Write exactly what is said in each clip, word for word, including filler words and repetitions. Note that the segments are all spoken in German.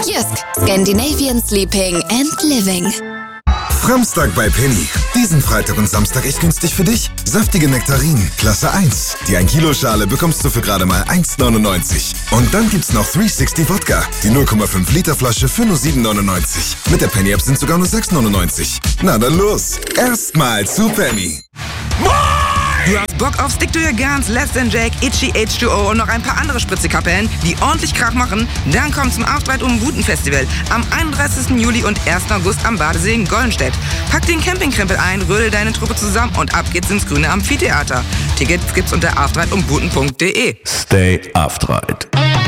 Jysk, Scandinavian Sleeping and Living. Framstag bei Penny. Diesen Freitag und Samstag echt günstig für dich. Saftige Nektarinen, Klasse eins. Die ein Kilo Schale bekommst du für gerade mal eins neunundneunzig. Und dann gibt's noch dreihundertsechzig Wodka. Die null Komma fünf Liter Flasche für nur sieben neunundneunzig. Mit der Penny App sind sogar nur sechs neunundneunzig. Na dann los. Erstmal zu Penny. Du hast Bock auf Stick to Your Guns, Less Than Jake, Itchy H zwei O und noch ein paar andere Spritzekapellen, die ordentlich Krach machen? Dann komm zum Auftritt um Buten Festival am einunddreißigsten Juli und ersten August am Badesee in Gollenstedt. Pack den Campingkrempel ein, rödel deine Truppe zusammen und ab geht's ins grüne Amphitheater. Tickets gibt's unter aftrightumbuten punkt de. Stay Aftright.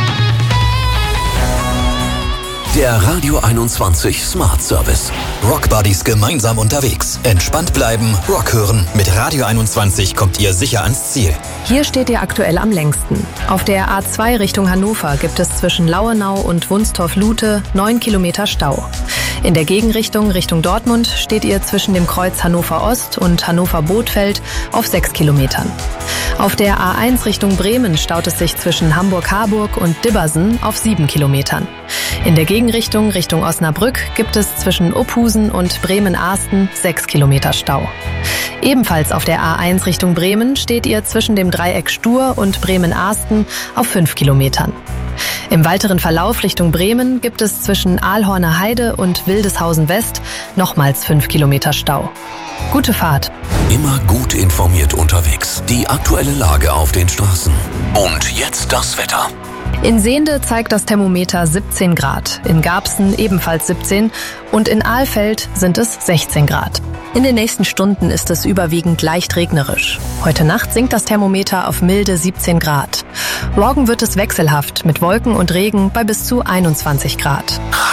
Der Radio einundzwanzig Smart Service. Rock Buddies gemeinsam unterwegs. Entspannt bleiben, Rock hören. Mit Radio einundzwanzig kommt ihr sicher ans Ziel. Hier steht ihr aktuell am längsten. Auf der A zwei Richtung Hannover gibt es zwischen Lauenau und Wunstorf-Lute neun Kilometer Stau. In der Gegenrichtung Richtung Dortmund steht ihr zwischen dem Kreuz Hannover Ost und Hannover-Bothfeld auf sechs Kilometern. Auf der A eins Richtung Bremen staut es sich zwischen Hamburg-Harburg und Dibbersen auf sieben Kilometern. In der Gegenrichtung Richtung Osnabrück gibt es zwischen Uphusen und Bremen-Ahsten sechs Kilometer Stau. Ebenfalls auf der A eins Richtung Bremen steht ihr zwischen dem Dreieck Stur und Bremen-Ahsten auf fünf Kilometern. Im weiteren Verlauf Richtung Bremen gibt es zwischen Aalhorner Heide und Wildeshausen West nochmals fünf Kilometer Stau. Gute Fahrt. Immer gut informiert unterwegs. Die aktuelle Lage auf den Straßen. Und jetzt das Wetter. In Sehnde zeigt das Thermometer siebzehn Grad, in Garbsen ebenfalls siebzehn und in Ahlfeld sind es sechzehn Grad. In den nächsten Stunden ist es überwiegend leicht regnerisch. Heute Nacht sinkt das Thermometer auf milde siebzehn Grad. Morgen wird es wechselhaft mit Wolken und Regen bei bis zu einundzwanzig Grad.